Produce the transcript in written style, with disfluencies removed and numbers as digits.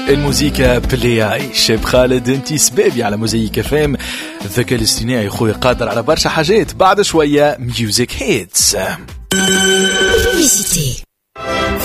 الموسيقى بلي يعيش بخالد انتي سبابي على موزيك فام. الذكاء الاصطناعي خويا قادر على برشا حاجات. بعد شوية ميوزك هيتس.